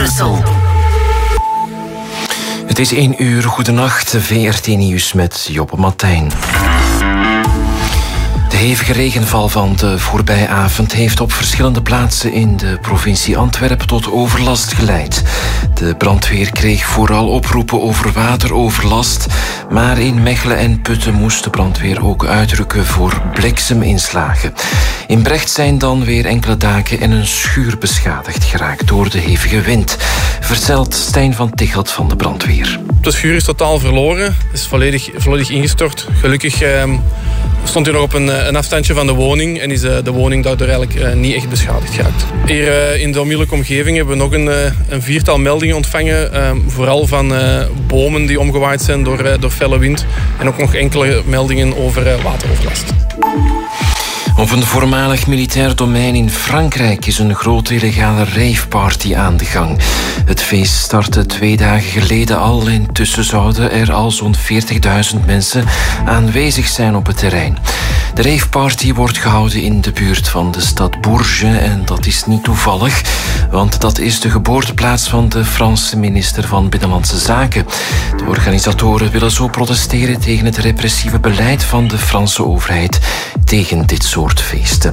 Brussel. Het is 1 uur. Goedenacht. VRT Nieuws met Joppe Martijn. De hevige regenval van de voorbije avond heeft op verschillende plaatsen in de provincie Antwerpen tot overlast geleid. De brandweer kreeg vooral oproepen over wateroverlast, maar in Mechelen en Putten moest de brandweer ook uitrukken voor blikseminslagen. In Brecht zijn dan weer enkele daken en een schuur beschadigd geraakt door de hevige wind, vertelt Stijn van Tichelt van de brandweer. De schuur is totaal verloren, het is volledig ingestort. Gelukkig stond hij nog op een afstandje van de woning en is de woning daardoor eigenlijk niet echt beschadigd geraakt. Hier in de onmiddellijke omgeving hebben we nog een 4-tal meldingen ontvangen, vooral van bomen die omgewaaid zijn door felle wind en ook nog enkele meldingen over wateroverlast. Op een voormalig militair domein in Frankrijk is een grote illegale raveparty aan de gang. Het feest startte 2 dagen geleden al. Intussen zouden er al zo'n 40.000 mensen aanwezig zijn op het terrein. De raveparty wordt gehouden in de buurt van de stad Bourges en dat is niet toevallig, want dat is de geboorteplaats van de Franse minister van Binnenlandse Zaken. De organisatoren willen zo protesteren tegen het repressieve beleid van de Franse overheid tegen dit soort feesten.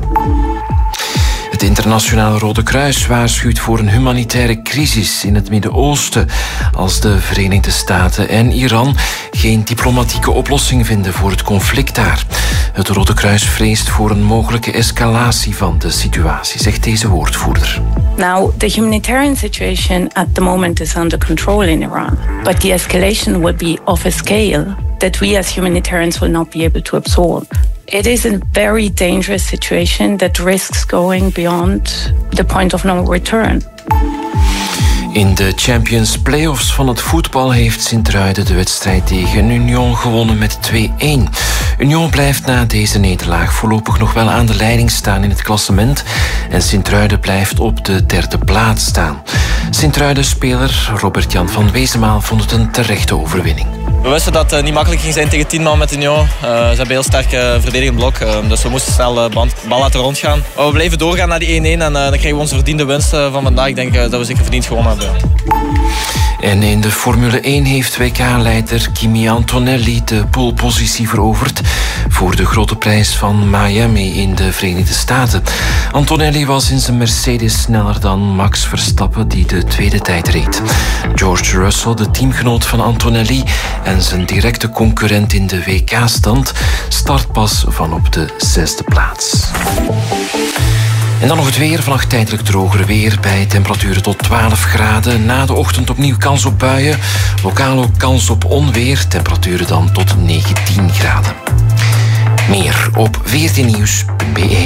Het Internationale Rode Kruis waarschuwt voor een humanitaire crisis in het Midden-Oosten als de Verenigde Staten en Iran geen diplomatieke oplossing vinden voor het conflict daar. Het Rode Kruis vreest voor een mogelijke escalatie van de situatie, zegt deze woordvoerder. Now, the humanitarian situation at the moment is under control in Iran, but the escalation would be of a scale that we as humanitarians will not be able to absorb. It is a very dangerous situation that risks going beyond the point of no return. In de Champions Playoffs van het voetbal heeft Sint-Truiden de wedstrijd tegen Union gewonnen met 2-1. Union blijft na deze nederlaag voorlopig nog wel aan de leiding staan in het klassement en Sint-Truiden blijft op de 3e plaats staan. Sint-Truiden-speler Robert-Jan van Wezenmaal vond het een terechte overwinning. We wisten dat het niet makkelijk ging zijn tegen 10 man met Union. Ze hebben heel sterk verdedigend blok, dus we moesten snel de bal laten rondgaan. Maar we blijven doorgaan naar die 1-1 en dan krijgen we onze verdiende winst van vandaag. Ik denk dat we zeker verdiend gewonnen hebben. En in de Formule 1 heeft WK-leider Kimi Antonelli de polepositie veroverd voor de grote prijs van Miami in de Verenigde Staten. Antonelli was in zijn Mercedes sneller dan Max Verstappen die de tweede tijd reed. George Russell, de teamgenoot van Antonelli en zijn directe concurrent in de WK-stand, start pas van op de 6e plaats. En dan nog het weer. Vannacht tijdelijk droger weer bij temperaturen tot 12 graden. Na de ochtend opnieuw kans op buien. Lokaal ook kans op onweer. Temperaturen dan tot 19 graden. Meer op vrtnieuws.be.